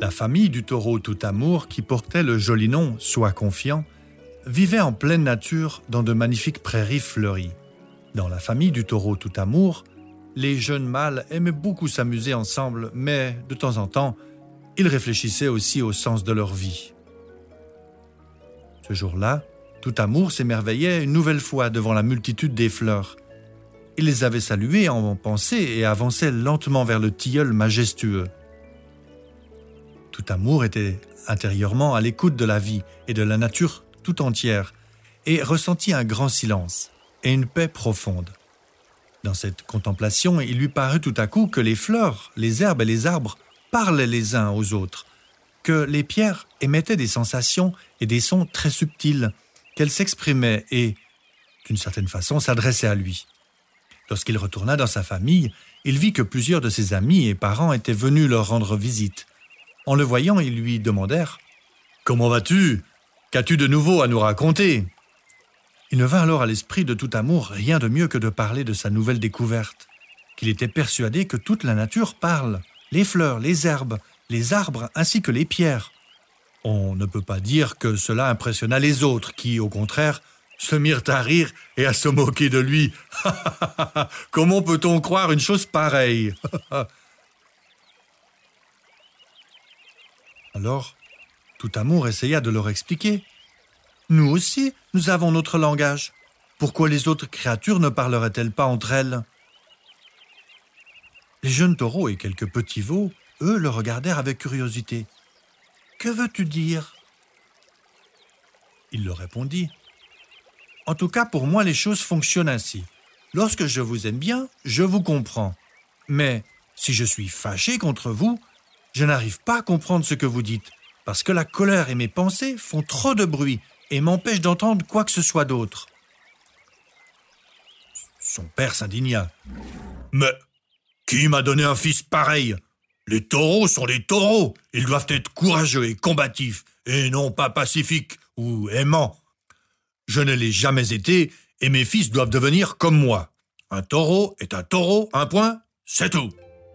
La famille du taureau tout amour, qui portait le joli nom « Sois confiant », vivait en pleine nature dans de magnifiques prairies fleuries. Dans la famille du taureau tout amour, les jeunes mâles aimaient beaucoup s'amuser ensemble, mais de temps en temps, ils réfléchissaient aussi au sens de leur vie. Ce jour-là, tout amour s'émerveillait une nouvelle fois devant la multitude des fleurs. Il les avait saluées en pensée et avançait lentement vers le tilleul majestueux. Tout amour était intérieurement à l'écoute de la vie et de la nature tout entière et ressentit un grand silence et une paix profonde. Dans cette contemplation, il lui parut tout à coup que les fleurs, les herbes et les arbres parlaient les uns aux autres, que les pierres émettaient des sensations et des sons très subtils, qu'elles s'exprimaient et, d'une certaine façon, s'adressaient à lui. Lorsqu'il retourna dans sa famille, il vit que plusieurs de ses amis et parents étaient venus leur rendre visite. En le voyant, ils lui demandèrent « Comment vas-tu ? Qu'as-tu de nouveau à nous raconter ?» Il ne vint alors à l'esprit de tout amour rien de mieux que de parler de sa nouvelle découverte, qu'il était persuadé que toute la nature parle, les fleurs, les herbes, les arbres ainsi que les pierres. On ne peut pas dire que cela impressionna les autres qui, au contraire, se mirent à rire et à se moquer de lui. « Comment peut-on croire une chose pareille ?» Alors, tout amour essaya de leur expliquer. « Nous aussi, nous avons notre langage. Pourquoi les autres créatures ne parleraient-elles pas entre elles ?» Les jeunes taureaux et quelques petits veaux, eux, le regardèrent avec curiosité. « Que veux-tu dire ?» Il leur répondit. « En tout cas, pour moi, les choses fonctionnent ainsi. Lorsque je vous aime bien, je vous comprends. Mais si je suis fâché contre vous, je n'arrive pas à comprendre ce que vous dites, parce que la colère et mes pensées font trop de bruit et m'empêchent d'entendre quoi que ce soit d'autre. » Son père s'indigna. « Mais qui m'a donné un fils pareil ? Les taureaux sont des taureaux. Ils doivent être courageux et combatifs, et non pas pacifiques ou aimants. Je ne l'ai jamais été, et mes fils doivent devenir comme moi. Un taureau est un taureau, un point, c'est tout. »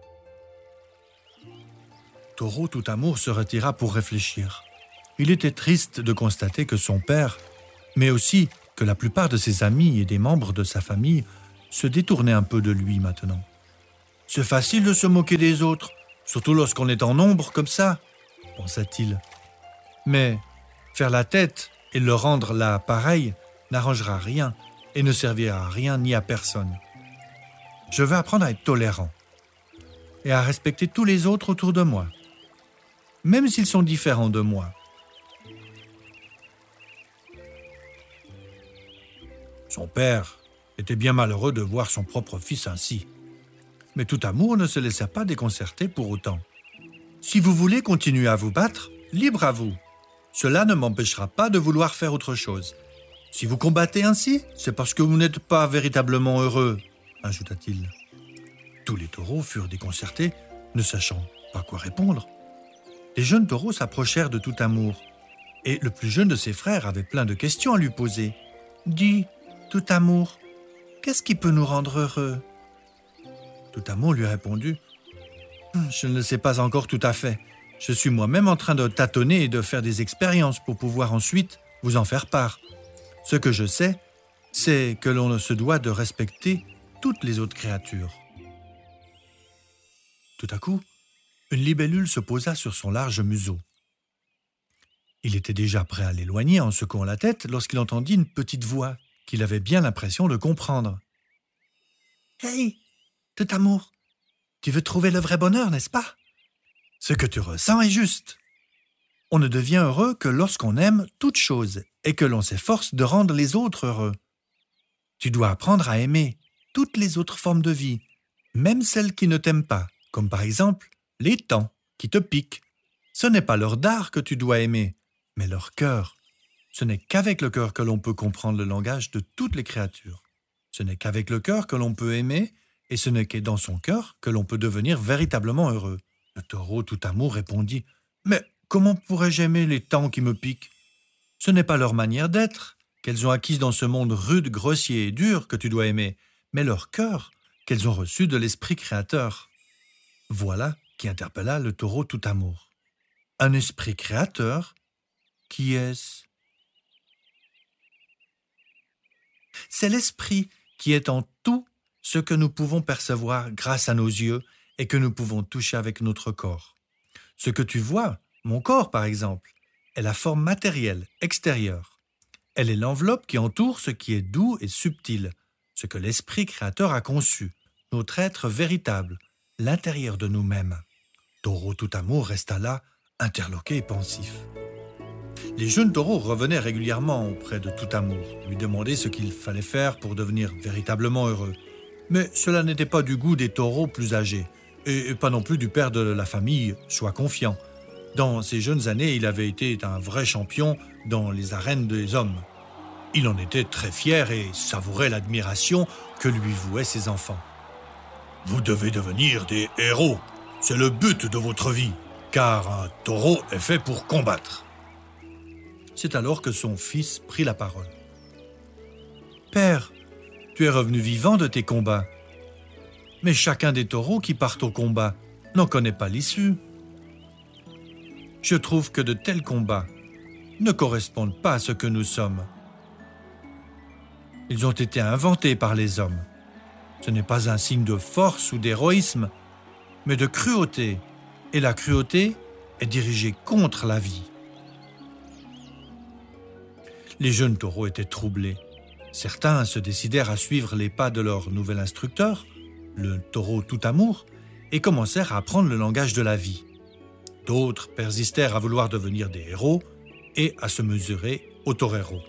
Taureau tout amour se retira pour réfléchir. Il était triste de constater que son père, mais aussi que la plupart de ses amis et des membres de sa famille se détournaient un peu de lui maintenant. C'est facile de se moquer des autres, surtout lorsqu'on est en nombre comme ça, pensa-t-il. Mais faire la tête et le rendre là pareil n'arrangera rien et ne servira à rien ni à personne. Je veux apprendre à être tolérant et à respecter tous les autres autour de moi, même s'ils sont différents de moi. Son père était bien malheureux de voir son propre fils ainsi. Mais tout amour ne se laissa pas déconcerter pour autant. « Si vous voulez continuer à vous battre, libre à vous. Cela ne m'empêchera pas de vouloir faire autre chose. Si vous combattez ainsi, c'est parce que vous n'êtes pas véritablement heureux, » ajouta-t-il. Tous les taureaux furent déconcertés, ne sachant pas quoi répondre. Les jeunes taureaux s'approchèrent de tout amour, et le plus jeune de ses frères avait plein de questions à lui poser. « Dis, tout amour, qu'est-ce qui peut nous rendre heureux ?» Tout amour lui répondit « Je ne le sais pas encore tout à fait. Je suis moi-même en train de tâtonner et de faire des expériences pour pouvoir ensuite vous en faire part. Ce que je sais, c'est que l'on se doit de respecter toutes les autres créatures. » Tout à coup, une libellule se posa sur son large museau. Il était déjà prêt à l'éloigner en secouant la tête lorsqu'il entendit une petite voix qu'il avait bien l'impression de comprendre. « Hey, tout amour, tu veux trouver le vrai bonheur, n'est-ce pas ? Ce que tu ressens est juste. On ne devient heureux que lorsqu'on aime toute chose et que l'on s'efforce de rendre les autres heureux. Tu dois apprendre à aimer toutes les autres formes de vie, même celles qui ne t'aiment pas, comme par exemple les temps qui te piquent. Ce n'est pas leur dard que tu dois aimer, mais leur cœur. Ce n'est qu'avec le cœur que l'on peut comprendre le langage de toutes les créatures. Ce n'est qu'avec le cœur que l'on peut aimer, et ce n'est que dans son cœur que l'on peut devenir véritablement heureux. » Le taureau tout amour répondit « Mais comment pourrais-je aimer les temps qui me piquent ? Ce n'est pas leur manière d'être, qu'elles ont acquise dans ce monde rude, grossier et dur que tu dois aimer, mais leur cœur qu'elles ont reçu de l'esprit créateur. » Voilà qui interpella le taureau tout amour. Un esprit créateur? Qui est-ce? C'est l'esprit qui est en tout ce que nous pouvons percevoir grâce à nos yeux et que nous pouvons toucher avec notre corps. Ce que tu vois, mon corps par exemple, est la forme matérielle, extérieure. Elle est l'enveloppe qui entoure ce qui est doux et subtil, ce que l'esprit créateur a conçu, notre être véritable, l'intérieur de nous-mêmes. Taureau tout amour resta là, interloqué et pensif. Les jeunes taureaux revenaient régulièrement auprès de tout amour, lui demandaient ce qu'il fallait faire pour devenir véritablement heureux. Mais cela n'était pas du goût des taureaux plus âgés, et pas non plus du père de la famille, Sois confiant. Dans ses jeunes années, il avait été un vrai champion dans les arènes des hommes. Il en était très fier et savourait l'admiration que lui vouaient ses enfants. « Vous devez devenir des héros, c'est le but de votre vie, car un taureau est fait pour combattre. » C'est alors que son fils prit la parole. « Père, tu es revenu vivant de tes combats. Mais chacun des taureaux qui partent au combat n'en connaît pas l'issue. Je trouve que de tels combats ne correspondent pas à ce que nous sommes. Ils ont été inventés par les hommes. Ce n'est pas un signe de force ou d'héroïsme, mais de cruauté. Et la cruauté est dirigée contre la vie. » Les jeunes taureaux étaient troublés. Certains se décidèrent à suivre les pas de leur nouvel instructeur, le taureau tout amour, et commencèrent à apprendre le langage de la vie. D'autres persistèrent à vouloir devenir des héros et à se mesurer aux toreros.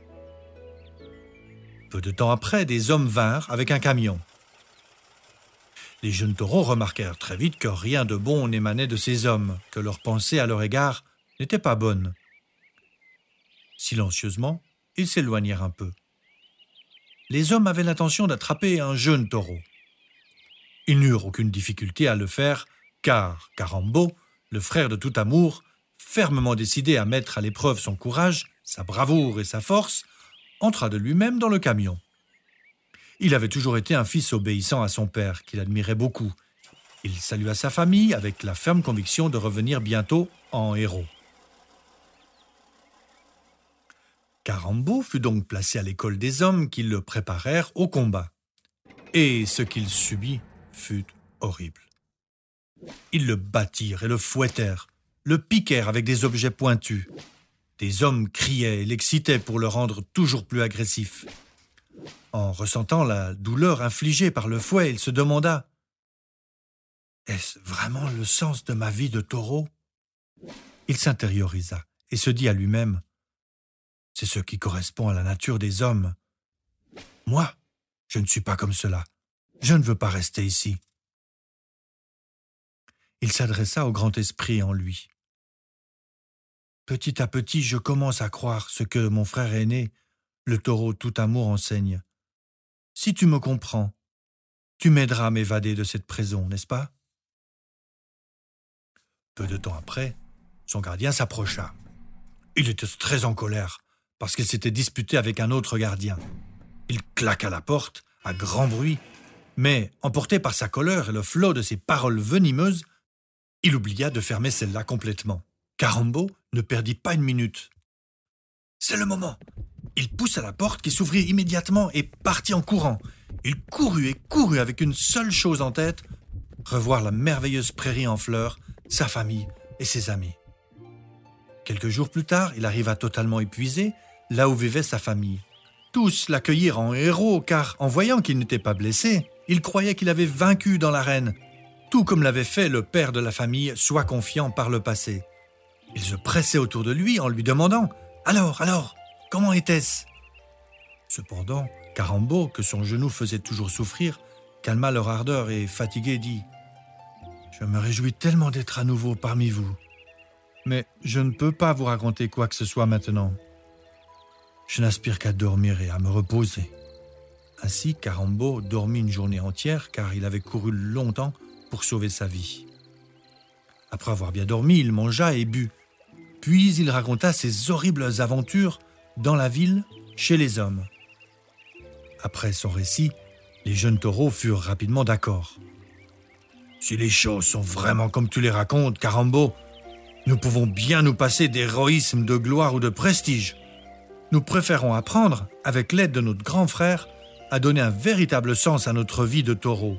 Peu de temps après, des hommes vinrent avec un camion. Les jeunes taureaux remarquèrent très vite que rien de bon n'émanait de ces hommes, que leurs pensées à leur égard n'étaient pas bonnes. Silencieusement, ils s'éloignèrent un peu. Les hommes avaient l'intention d'attraper un jeune taureau. Ils n'eurent aucune difficulté à le faire, car Carambo, le frère de tout amour, fermement décidé à mettre à l'épreuve son courage, sa bravoure et sa force, entra de lui-même dans le camion. Il avait toujours été un fils obéissant à son père, qu'il admirait beaucoup. Il salua sa famille avec la ferme conviction de revenir bientôt en héros. Carambo fut donc placé à l'école des hommes qui le préparèrent au combat. Et ce qu'il subit fut horrible. Ils le battirent et le fouettèrent, le piquèrent avec des objets pointus. Des hommes criaient et l'excitaient pour le rendre toujours plus agressif. En ressentant la douleur infligée par le fouet, il se demanda « Est-ce vraiment le sens de ma vie de taureau ?» Il s'intériorisa et se dit à lui-même « C'est ce qui correspond à la nature des hommes. Moi, je ne suis pas comme cela. Je ne veux pas rester ici. » Il s'adressa au grand esprit en lui. « Petit à petit, je commence à croire ce que mon frère aîné, le taureau tout amour, enseigne. Si tu me comprends, tu m'aideras à m'évader de cette prison, n'est-ce pas ?» Peu de temps après, son gardien s'approcha. Il était très en colère, parce qu'il s'était disputé avec un autre gardien. Il claqua la porte, à grand bruit, mais, emporté par sa colère et le flot de ses paroles venimeuses, il oublia de fermer celle-là complètement. Carambo ne perdit pas une minute. « C'est le moment !» Il poussa la porte qui s'ouvrit immédiatement et partit en courant. Il courut et courut avec une seule chose en tête, revoir la merveilleuse prairie en fleurs, sa famille et ses amis. Quelques jours plus tard, il arriva totalement épuisé, là où vivait sa famille. Tous l'accueillirent en héros, car en voyant qu'il n'était pas blessé, ils croyaient qu'il avait vaincu dans l'arène, tout comme l'avait fait le père de la famille, Sois confiant par le passé. Ils se pressaient autour de lui en lui demandant « Alors, comment était-ce » Cependant, Carambo, que son genou faisait toujours souffrir, calma leur ardeur et, fatigué, dit « Je me réjouis tellement d'être à nouveau parmi vous. Mais je ne peux pas vous raconter quoi que ce soit maintenant. Je n'aspire qu'à dormir et à me reposer. » Ainsi, Carambo dormit une journée entière car il avait couru longtemps pour sauver sa vie. Après avoir bien dormi, il mangea et but. Puis il raconta ses horribles aventures dans la ville, chez les hommes. Après son récit, les jeunes taureaux furent rapidement d'accord. « Si les choses sont vraiment comme tu les racontes, Carambo, Nous pouvons bien nous passer d'héroïsme, de gloire ou de prestige. Nous préférons apprendre, avec l'aide de notre grand frère, à donner un véritable sens à notre vie de taureau.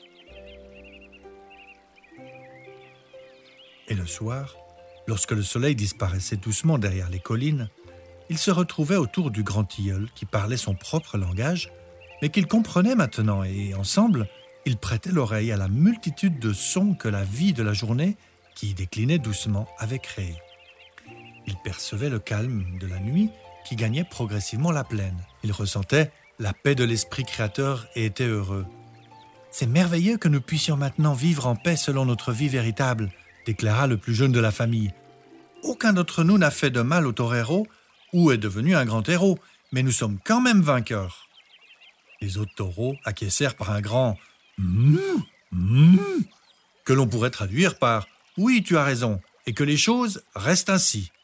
Et le soir, lorsque le soleil disparaissait doucement derrière les collines, ils se retrouvaient autour du grand tilleul qui parlait son propre langage, mais qu'ils comprenaient maintenant et, ensemble, ils prêtaient l'oreille à la multitude de sons que la vie de la journée, qui déclinait doucement, avait créés. Ils percevaient le calme de la nuit qui gagnait progressivement la plaine. Ils ressentaient la paix de l'esprit créateur et étaient heureux. « C'est merveilleux que nous puissions maintenant vivre en paix selon notre vie véritable », déclara le plus jeune de la famille. « Aucun d'entre nous n'a fait de mal au torero ou est devenu un grand héros, mais nous sommes quand même vainqueurs. » Les autres taureaux acquiescèrent par un grand « que l'on pourrait traduire par « oui, tu as raison » et que les choses restent ainsi.